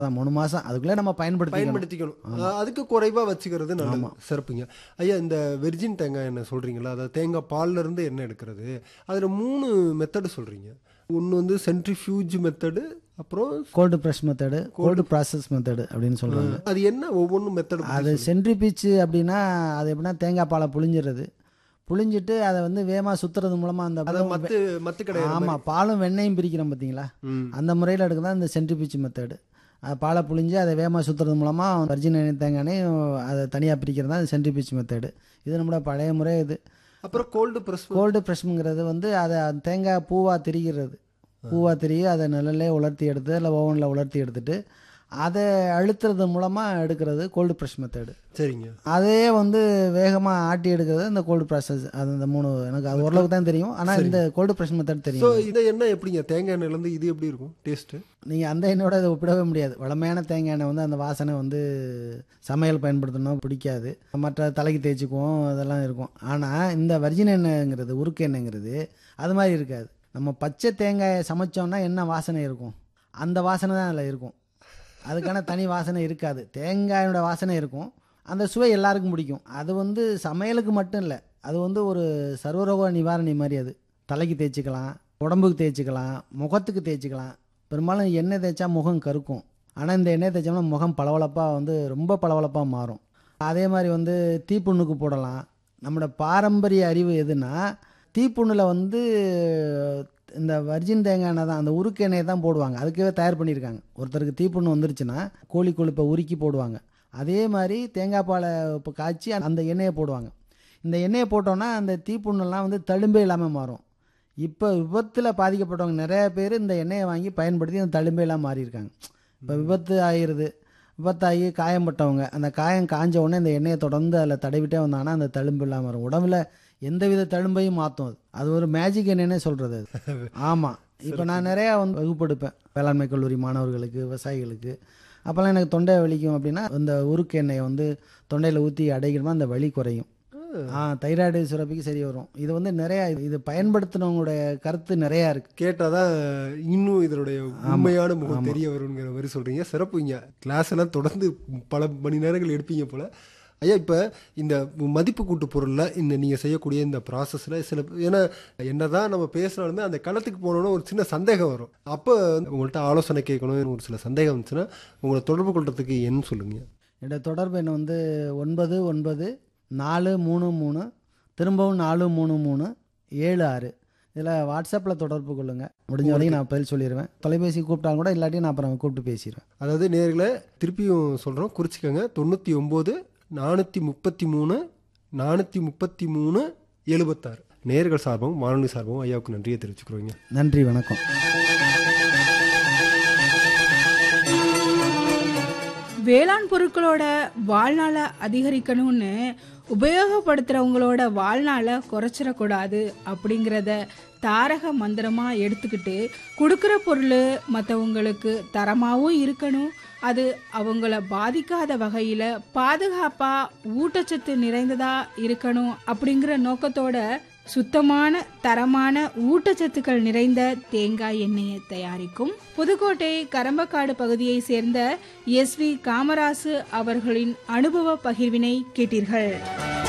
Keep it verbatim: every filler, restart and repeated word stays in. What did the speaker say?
மூணு மாசம் அதுக்குள்ளே நம்ம பயன்படுத்திக்கணும். பயன்படுத்திக்கணும். அதுக்கு குறைவாக வச்சுக்கிறது நல்லது. சிறப்புங்க ஐயா. இந்த வெர்ஜின் தேங்காய் எண்ணெய் சொல்கிறீங்களா, அதாவது தேங்காய் பால்ல இருந்து எண்ணெய் எடுக்கிறது, அதில் மூணு மெத்தடு சொல்கிறீங்க. ஒன்று வந்து சென்ட்ரிஃபியூஜ் மெத்தடு, அப்புறம் gold press method, gold process method அப்படின்னு சொல்கிறாங்க. அது என்ன ஒவ்வொன்றும் மெத்தடு? அது சென்ட்ரிபீச் அப்படின்னா அது எப்படின்னா தேங்காய் பாலை புழிஞ்சிடுறது, புழிஞ்சிட்டு அதை வந்து வேகமாக சுற்றுறது மூலமாக அந்த மத்து மத்து கடை. ஆமாம், பாலும் வெண்ணையும் பிரிக்கிறோம் பார்த்தீங்களா, அந்த முறையில் எடுக்க தான் இந்த சென்ட்ரிபீச் மெத்தடு. அது பாலை புழிஞ்சு அதை வேகமாக சுற்றுறது மூலமாக வர்ஜின் எண்ணெய் தேங்காய் அதை தனியாக பிரிக்கிறது தான் சென்ட்ரிபீச் மெத்தடு. இது நம்மளோட பழைய முறை. இது அப்புறம் கோல்டு ப்ரெஸ். கோல்டு ப்ரெஸ்ங்கிறது வந்து அதை தேங்காய் பூவாக திரிகிறது, பூவாக திரிகி அதை நிழல்லே உலர்த்தி எடுத்து இல்லை ஓவனில் உலர்த்தி எடுத்துட்டு அதை அழுத்துறது மூலமாக எடுக்கிறது கோல்டு ப்ரெஸ் மெத்தடு. சரிங்க. அதே வந்து வேகமாக ஆட்டி எடுக்கிறது இந்த கோல்டு ப்ராசஸ். அது இந்த மூணு எனக்கு அது ஓரளவுக்கு தான் தெரியும். ஆனால் இந்த கோல்டு ப்ரெஸ் மெத்தட் தெரியும். ஸோ இந்த எண்ணெய் எப்படிங்க தேங்காய் எண்ணெயிலேருந்து இது எப்படி இருக்கும் டேஸ்ட்டு? நீங்கள் அந்த எண்ணெயோட இதை ஒப்பிடவே முடியாது. வளமையான தேங்காய் எண்ணெய் வந்து அந்த வாசனை வந்து சமையல் பயன்படுத்தணும் பிடிக்காது, மற்ற தலைக்கு தேய்ச்சிக்குவோம் அதெல்லாம் இருக்கும். ஆனால் இந்த வர்ஜின் எண்ணெய்ங்கிறது உருக்கு எண்ணெய்ங்கிறது அது மாதிரி இருக்காது. நம்ம பச்சை தேங்காயை சமைச்சோம்னா என்ன வாசனை இருக்கும், அந்த வாசனை தான் அதில் இருக்கும். அதுக்கான தனி வாசனை இருக்காது. தேங்காயோட வாசனை இருக்கும், அந்த சுவை எல்லாருக்கும் பிடிக்கும். அது வந்து சமையலுக்கு மட்டும் இல்லை, அது வந்து ஒரு சர்வரோக நிவாரணி மாதிரி. அது தலைக்கு தேய்ச்சிக்கலாம், உடம்புக்கு தேய்ச்சிக்கலாம், முகத்துக்கு தேய்ச்சிக்கலாம். பெரும்பாலும் எண்ணெய் தேய்ச்சா முகம் கருக்கும், ஆனால் இந்த எண்ணெய் தேய்ச்சோம்னா முகம் பளபளப்பாக வந்து ரொம்ப பளபளப்பாக மாறும். அதே மாதிரி வந்து தீப்புண்ணுக்கு போடலாம். நம்மளோட பாரம்பரிய அறிவு எதுனா தீப்புண்ணில் வந்து இந்த வர்ஜின் தேங்காய் எண்ணெய் தான், அந்த உருக்கு எண்ணெயை தான் போடுவாங்க. அதுக்கே தயார் பண்ணியிருக்காங்க. ஒருத்தருக்கு தீப்புண்ணு வந்துருச்சுன்னா கோழி கொழுப்பை உருக்கி போடுவாங்க. அதே மாதிரி தேங்காய் பாலை இப்போ காய்ச்சி அந்த எண்ணெயை போடுவாங்க. இந்த எண்ணெயை போட்டோன்னா அந்த தீப்புண்ணெல்லாம் வந்து தழும்பே இல்லாமல் மாறும். இப்போ விபத்தில் பாதிக்கப்பட்டவங்க நிறைய பேர் இந்த எண்ணெயை வாங்கி பயன்படுத்தி அந்த தழும்பே இல்லாமல் மாறியிருக்காங்க. இப்போ விபத்து ஆகிடுது, விபத்தாகி காயம்பட்டவங்க அந்த காயம் காஞ்ச உடனே இந்த எண்ணெயை தொடர்ந்து அதில் தடவிட்டே வந்தாங்கன்னா அந்த தழும்பு இல்லாமல் வரும். உடம்புல எந்தவித தழும்பையும் மாற்றும். அது அது ஒரு மேஜிக் என்னன்னே சொல்கிறது அது. ஆமாம். இப்போ நான் நிறையா வந்து வகுப்பெடுப்பேன் வேளாண்மை கல்லூரி மாணவர்களுக்கு, விவசாயிகளுக்கு. அப்போல்லாம் எனக்கு தொண்டை வலிக்கும் அப்படின்னா இந்த உருக்கு எண்ணெயை வந்து தொண்டையில் ஊற்றி அடைக்கணுமா அந்த வலி குறையும். ஆ தைராய்டு சுரப்பிக்கு சரி வரும். இது வந்து நிறையா இது பயன்படுத்தினவங்களுடைய கருத்து நிறையா இருக்குது. கேட்டால் தான் இன்னும் இதனுடைய உண்மையான முகம் தெரிய வருங்கிற மாதிரி சொல்கிறீங்க. சிறப்புங்க. கிளாஸ் எல்லாம் தொடர்ந்து பல மணி நேரங்கள் எடுப்பீங்க போல். ஐயா, இப்போ இந்த மதிப்பு கூட்டு பொருளில் இந்த நீங்கள் செய்யக்கூடிய இந்த ப்ராசஸில் சில, ஏன்னா என்ன தான் நம்ம பேசுனாலுமே அந்த களத்துக்கு போனோன்னா ஒரு சின்ன சந்தேகம் வரும். அப்போ உங்கள்கிட்ட ஆலோசனை கேட்கணும் ஒரு சில சந்தேகம் இருந்துச்சுன்னா உங்களை தொடர்பு கொள்றதுக்கு என்ன சொல்லுங்கள்? என்னோடய தொடர்பு எண் வந்து ஒன்பது ஒன்பது நாலு மூணு மூணு திரும்பவும் நாலு மூணு மூணு ஏழு ஆறு. இதில் வாட்ஸ்அப்பில் தொடர்பு கொள்ளுங்கள். முடிஞ்ச வரைக்கும் நான் பதில் சொல்லிடுவேன். தொலைபேசி கூப்பிட்டாலும் கூட இல்லாட்டி நான் அப்புறம் கூப்பிட்டு பேசிடுவேன். அதாவது நேர்களை திருப்பியும் சொல்கிறோம், குறிச்சிக்கோங்க. தொண்ணூற்றி ஒம்பது நானூற்றி முப்பத்தி மூணு நானூற்றி முப்பத்தி மூணு எழுபத்தாறு. நேர்கள் சார்பும் வானொலி சார்பும் ஐயாவுக்கு நன்றியை தெரிவிச்சுக்கிறோங்க. நன்றி, வணக்கம். வேளாண் பொருட்களோட வாழ்நாளை அதிகரிக்கணும்னு உபயோகப்படுத்துகிறவங்களோட வாழ்நாளை குறைச்சிடக்கூடாது அப்படிங்கிறத தாரக மந்திரமாக எடுத்துக்கிட்டு கொடுக்குற பொருள் மற்றவங்களுக்கு தரமாகவும் இருக்கணும், அது அவங்கள பாதிக்காத வகையில் பாதுகாப்பாக ஊட்டச்சத்து நிறைந்ததாக இருக்கணும் அப்படிங்கிற நோக்கத்தோட சுத்தமான தரமான ஊட்டச்சத்துக்கள் நிறைந்த தேங்காய் எண்ணெயை தயாரிக்கும் புதுக்கோட்டை கரம்பக்காடு பகுதியை சேர்ந்த எஸ் வி காமராசு அவர்களின் அனுபவ பகிர்வினை கேட்டீர்கள்.